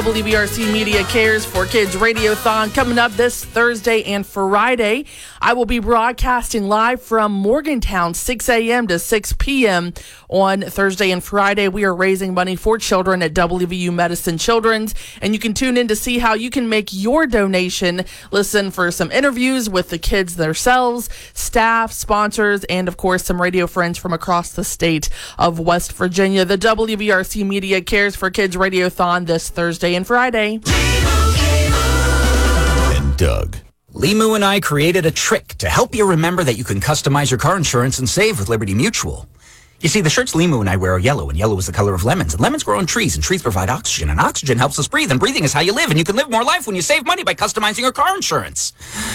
WVRC Media Cares for Kids Radiothon coming up this Thursday and Friday. I will be broadcasting live from Morgantown 6 a.m. to 6 p.m. on Thursday and Friday. We are raising money for children at WVU Medicine Children's, and you can tune in to see how you can make your donation. Listen for some interviews with the kids themselves, staff, sponsors, and of course some radio friends from across the state of West Virginia. The WVRC Media Cares for Kids Radiothon this Thursday and Friday. And Doug. Limu and I created a trick to help you remember that you can customize your car insurance and save with Liberty Mutual. You see, the shirts Limu and I wear are yellow, and yellow is the color of lemons. And lemons grow on trees, and trees provide oxygen, and oxygen helps us breathe, and breathing is how you live, and you can live more life when you save money by customizing your car insurance.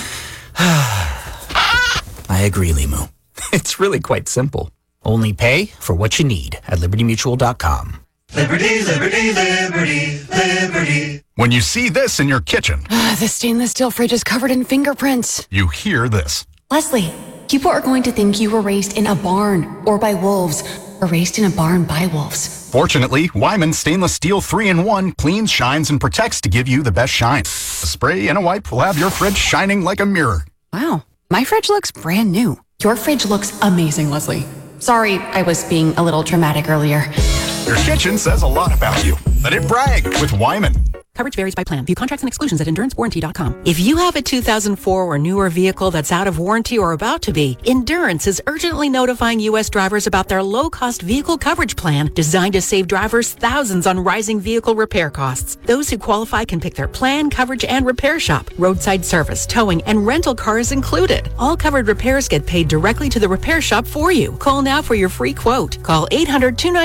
I agree, Limu. It's really quite simple. Only pay for what you need at libertymutual.com. Liberty, liberty, liberty, liberty. When you see this in your kitchen, The stainless steel fridge is covered in fingerprints. you hear this. Leslie, people are going to think you were raised in a barn or by wolves, or raised in a barn by wolves. Fortunately, Wyman Stainless Steel 3-in-1 cleans, shines, and protects to give you the best shine. A spray and a wipe will have your fridge shining like a mirror. Wow, my fridge looks brand new. Your fridge looks amazing, Leslie. Sorry, I was being a little dramatic earlier. Your kitchen says a lot about you. Let it brag with Wyman. Coverage varies by plan. View contracts and exclusions at endurancewarranty.com. If you have a 2004 or newer vehicle that's out of warranty or about to be, Endurance is urgently notifying U.S. drivers about their low-cost vehicle coverage plan designed to save drivers thousands on rising vehicle repair costs. Those who qualify can pick their plan, coverage, and repair shop. Roadside service, towing, and rental cars included. All covered repairs get paid directly to the repair shop for you. Call now for your free quote. Call 800-290